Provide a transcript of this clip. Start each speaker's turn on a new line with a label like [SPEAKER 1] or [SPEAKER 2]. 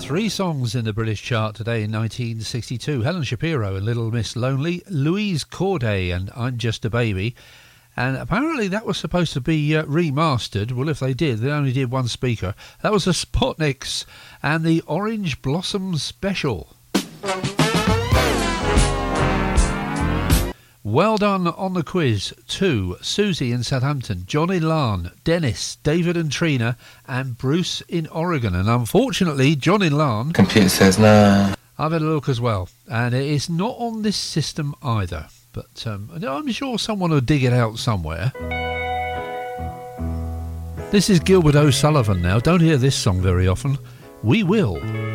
[SPEAKER 1] Three songs in the British chart today in 1962. Helen Shapiro and Little Miss Lonely, Louise Corday and I'm Just a Baby. And apparently that was supposed to be remastered. Well, if they did, they only did one speaker. That was the Spotniks and the Orange Blossom Special. Well done on the quiz to Susie in Southampton, John in Larne, Dennis, David and Trina, and Bruce in Oregon. And unfortunately, John in Larne...
[SPEAKER 2] Computer says no.
[SPEAKER 1] I've had a look as well. And it is not on this system either. But I'm sure someone will dig it out somewhere. This is Gilbert O'Sullivan now. Don't hear this song very often. We Will.